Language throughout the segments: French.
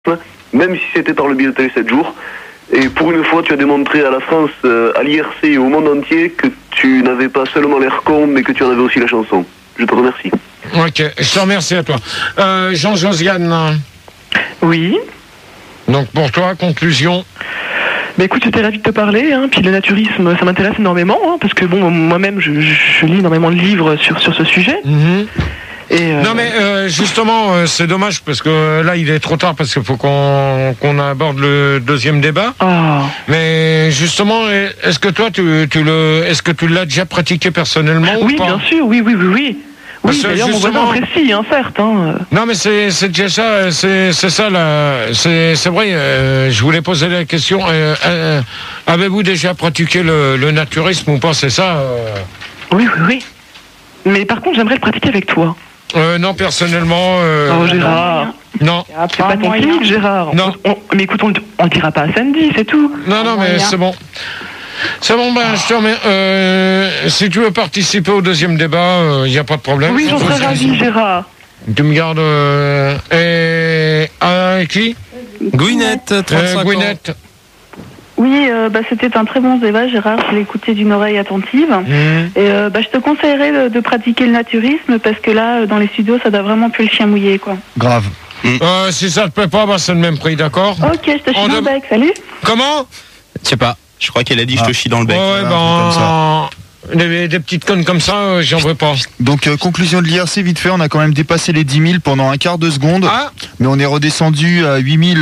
même si c'était par le biais de Télé 7 jours. Et pour une fois, tu as démontré à la France, à l'IRC et au monde entier que tu n'avais pas seulement l'air con, mais que tu en avais aussi la chanson. Je te remercie. Ok, je te remercie à toi. Jean-Josiane. Oui. Donc pour toi, conclusion. Bah écoute, j'étais ravie de te parler, hein, puis le naturisme, ça m'intéresse énormément, hein, parce que bon, moi-même, je lis énormément de livres sur ce sujet. Non mais justement c'est dommage parce que là il est trop tard parce qu'il faut qu'on aborde le deuxième débat. Mais justement est-ce que toi est-ce que tu l'as déjà pratiqué personnellement ou pas? Oui bien sûr, oui. Oui, d'ailleurs mon voisin apprécie, hein, certes. Hein. Non mais c'est déjà ça, c'est ça là, c'est vrai. Je voulais poser la question. Avez-vous déjà pratiqué le naturisme ou pas? C'est ça. Oui. Mais par contre j'aimerais le pratiquer avec toi. Non, personnellement. Oh, Gérard. Non. C'est pas ton type, Gérard. Non. Mais écoute, on le dira pas à Sandy, c'est tout. Non, mais c'est bon. C'est bon, ben, je te remets. Si tu veux participer au deuxième débat, il n'y a pas de problème. Oui, j'en serais ravi, Gérard. Tu me gardes. Et. Qui Gwyneth, 35 Gwyneth. ans. Oui, c'était un très bon débat, Gérard. Je l'ai écouté d'une oreille attentive. Et je te conseillerais de pratiquer le naturisme parce que là, dans les studios, ça doit vraiment plus le chien mouillé, quoi. Grave. Si ça te plaît pas, c'est le même prix, d'accord? Ok, je te chie dans le bec, salut. Comment? Je sais pas. Je crois qu'elle a dit je te chie dans le bec. Des petites connes comme ça, j'en veux pas. Donc, conclusion de l'IRC, vite fait, on a quand même dépassé les 10 000 pendant un quart de seconde. Mais on est redescendu à 8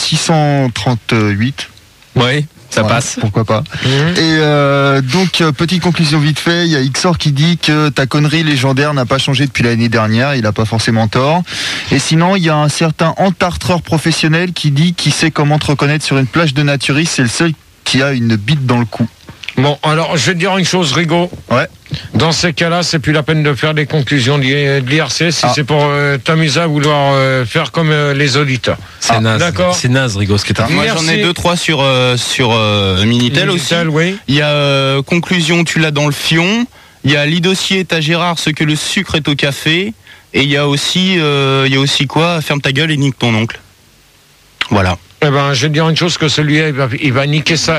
638. Oui. Ça passe. Pourquoi pas. Et donc, petite conclusion vite fait, il y a Xor qui dit que ta connerie légendaire n'a pas changé depuis l'année dernière, il n'a pas forcément tort. Et sinon, il y a un certain entartreur professionnel qui dit qu'il sait comment te reconnaître sur une plage de naturisme, c'est le seul qui a une bite dans le cou. Bon, alors, je vais te dire une chose, Rigaud. Ouais. Dans ces cas-là, c'est plus la peine de faire des conclusions de l'IRC si c'est pour t'amuser à vouloir faire comme les auditeurs. C'est naze. D'accord. C'est naze, Rigaud, ce que t'as. Moi, j'en ai 2-3 sur Minitel aussi. Oui. Il y a conclusion, tu l'as dans le fion. Il y a lit dossier, t'as Gérard, ce que le sucre est au café. Et il y a aussi quoi? Ferme ta gueule et nique ton oncle. Voilà. Eh ben, je vais te dire une chose, que celui-là, il va niquer sa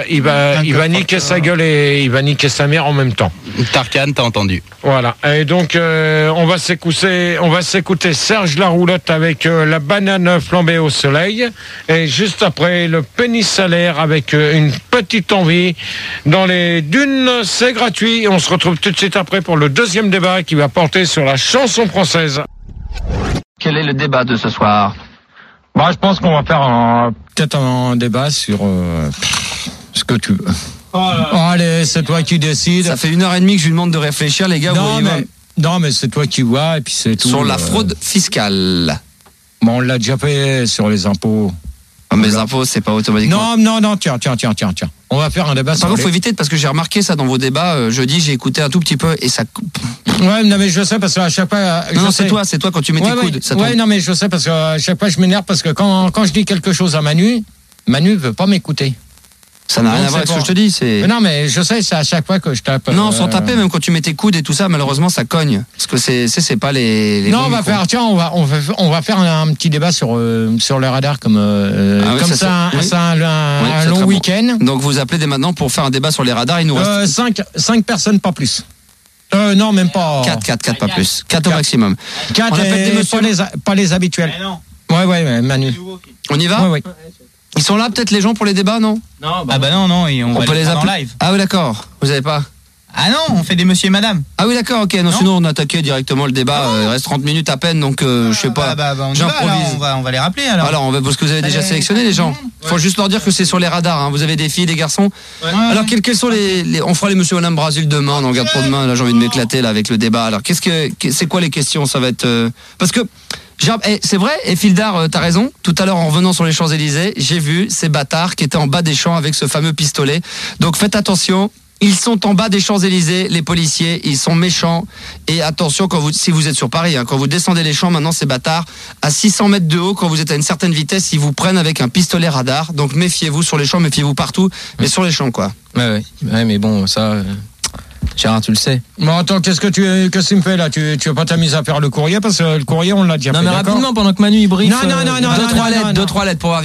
gueule et il va niquer sa mère en même temps. Tarkan, t'as entendu. Voilà. Et donc, on va s'écouter Serge Laroulotte avec la banane flambée au soleil. Et juste après, le pénis salaire avec une petite envie. Dans les dunes, c'est gratuit. Et on se retrouve tout de suite après pour le deuxième débat qui va porter sur la chanson française. Quel est le débat de ce soir? Je pense qu'on va faire peut-être un débat sur ce que tu veux. Allez, c'est toi qui décides. Ça fait 1h30 que je lui demande de réfléchir, les gars. Non, mais c'est toi qui vois, et puis c'est tout. Sur la fraude fiscale. On l'a déjà fait sur les impôts. Mais les impôts, c'est pas automatiquement. Non, tiens. On va faire un débat sur Par contre, faut éviter, parce que j'ai remarqué ça dans vos débats. Jeudi, j'ai écouté un tout petit peu et ça coupe. Ouais, non, mais je sais, parce qu'à chaque fois. Non, c'est toi quand tu mets tes coudes. Non, mais je sais, parce qu'à chaque fois, je m'énerve, parce que quand je dis quelque chose à Manu veut pas m'écouter. Ça n'a rien à voir avec ce que je te dis. Mais non, mais je sais, c'est à chaque fois que je tape. Non, sans taper, même quand tu mets tes coudes et tout ça, malheureusement, ça cogne. Parce que c'est pas les non, on va faire un petit débat sur le radar comme ça, un long week-end. Bon. Donc vous appelez dès maintenant pour faire un débat sur les radars. Il nous reste 5 personnes, pas plus. Non, même pas. 4, pas plus. 4 au maximum. 4, pas les habituels. Ouais, Manu. On y va? Oui. Ils sont là peut-être les gens pour les débats, non? Non, non, on peut les appeler en live. Ah oui, d'accord. Vous avez pas? Ah non, on fait des monsieur et madame. Ah oui, d'accord, ok. Non, sinon on attaquait directement le débat. Il reste 30 minutes à peine, donc je sais pas. J'improvise. On va les rappeler alors. Alors, parce que vous avez déjà sélectionné les gens. Faut juste leur dire que c'est sur les radars. Hein. Vous avez des filles, des garçons. Alors, quels sont les on fera les monsieur et madame Brasil demain. On regarde trop demain. Là, j'ai envie de m'éclater là avec le débat. Alors, c'est quoi les questions? Ça va être parce que c'est vrai, et Fildar, t'as raison. Tout à l'heure, en revenant sur les Champs-Élysées, j'ai vu ces bâtards qui étaient en bas des champs avec ce fameux pistolet. Donc faites attention. Ils sont en bas des Champs-Élysées, les policiers, ils sont méchants. Et attention, si vous êtes sur Paris, quand vous descendez les champs, maintenant, ces bâtards, à 600 mètres de haut, quand vous êtes à une certaine vitesse, ils vous prennent avec un pistolet radar. Donc méfiez-vous sur les champs, méfiez-vous partout, mais sur les champs, quoi. Ouais, mais bon, ça... Gérard, tu le sais. Bon, attends, qu'est-ce que tu me fais là? Tu veux pas t'amuser à faire le courrier? Parce que le courrier, on l'a déjà fait. Non, mais rapidement, pendant que Manu il briefe. Non. 2-3 lettres pour voir